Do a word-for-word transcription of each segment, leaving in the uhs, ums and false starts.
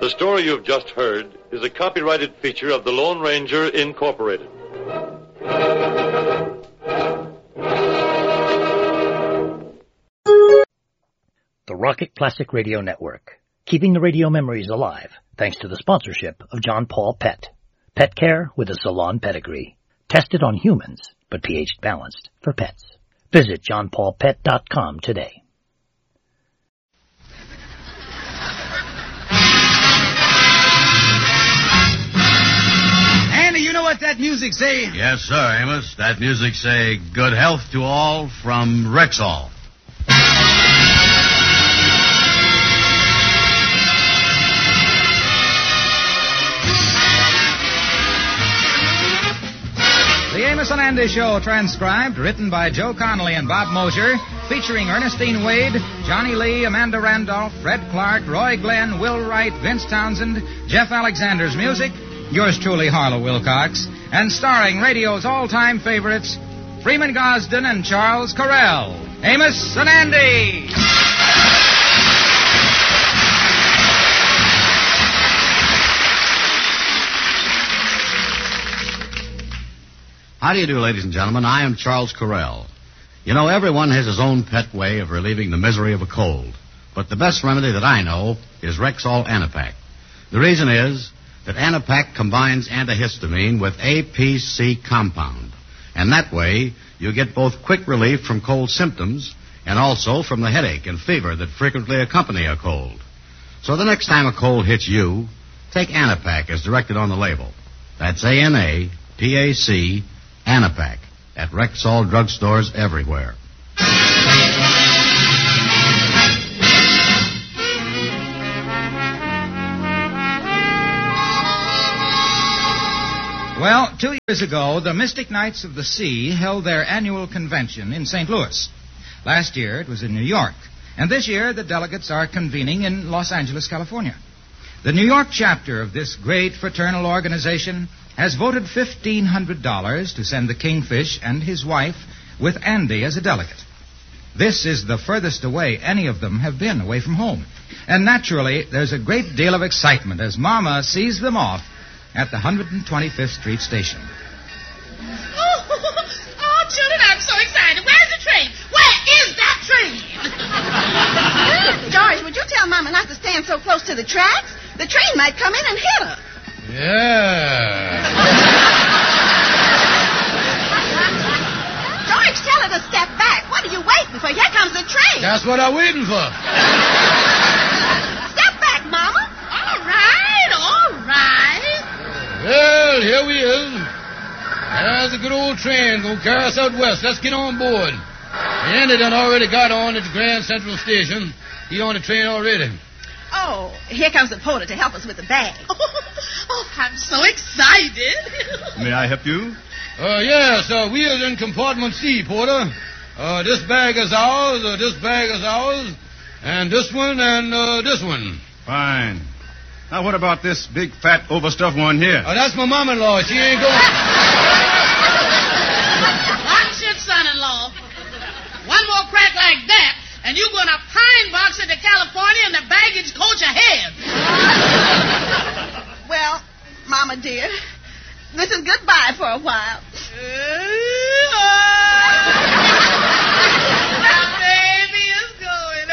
The story you've just heard is a copyrighted feature of the Lone Ranger, Incorporated. The Rocket Classic Radio Network, keeping the radio memories alive thanks to the sponsorship of John Paul Pet. Pet care with a salon pedigree. Tested on humans, but pH balanced for pets. Visit john paul pet dot com today. Andy, you know what that music say? Yes, sir, Amos. That music say, good health to all from Rexall. The Amos and Andy Show, transcribed, written by Joe Connolly and Bob Mosier, featuring Ernestine Wade, Johnny Lee, Amanda Randolph, Fred Clark, Roy Glenn, Will Wright, Vince Townsend, Jeff Alexander's music, yours truly, Harlow Wilcox, and starring radio's all-time favorites, Freeman Gosden and Charles Correll. Amos and Andy! How do you do, ladies and gentlemen? I am Charles Correll. You know, everyone has his own pet way of relieving the misery of a cold. But the best remedy that I know is Rexall Anapac. The reason is that Anapac combines antihistamine with A P C compound. And that way, you get both quick relief from cold symptoms and also from the headache and fever that frequently accompany a cold. So the next time a cold hits you, take Anapac as directed on the label. That's A N A P A C Anapac at Rexall drugstores everywhere. Well, two years ago, the Mystic Knights of the Sea held their annual convention in Saint Louis. Last year, it was in New York. And this year, the delegates are convening in Los Angeles, California. The New York chapter of this great fraternal organization has voted fifteen hundred dollars to send the Kingfish and his wife with Andy as a delegate. This is the furthest away any of them have been away from home. And naturally, there's a great deal of excitement as Mama sees them off at the one hundred twenty-fifth Street station. Oh, oh, children, I'm so excited. Where's the train? Where is that train? George, would you tell Mama not to stand so close to the tracks? The train might come in and hit her. Yeah. George, tell her to step back. What are you waiting for? Here comes the train. That's what I'm waiting for. Step back, Mama. All right, all right. Well, here we is. There's a good old train going to carry us out west. Let's get on board. Andy done already got on at the Grand Central Station. He on the train already. Oh, here comes the porter to help us with the bag. Oh, I'm so excited. May I help you? Uh, yes, uh, we is in compartment C, porter. Uh, this bag is ours, uh, this bag is ours, and this one, and uh, this one. Fine. Now, what about this big, fat, overstuffed one here? Uh, that's my mom-in-law. She ain't going... Watch it, son-in-law. One more crack like that, and you're going to pine box into California in the baggage coach ahead. Well, Mama dear, this is goodbye for a while. My baby is going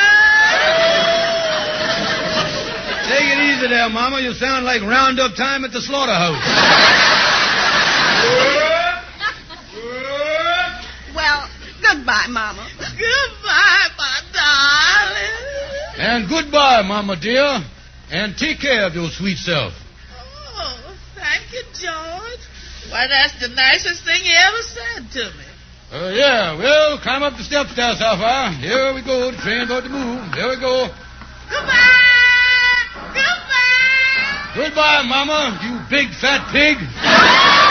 up. Take it easy there, Mama. You sound like roundup time at the slaughterhouse. Well, goodbye, Mama. Goodbye, my darling. And goodbye, Mama dear. And take care of your sweet self. Oh, thank you, George. Why, that's the nicest thing you ever said to me. Uh, yeah, well, climb up the steps there, Sapphire. Here we go. The train's about to move. Here we go. Goodbye. Goodbye. Goodbye, Mama, you big fat pig.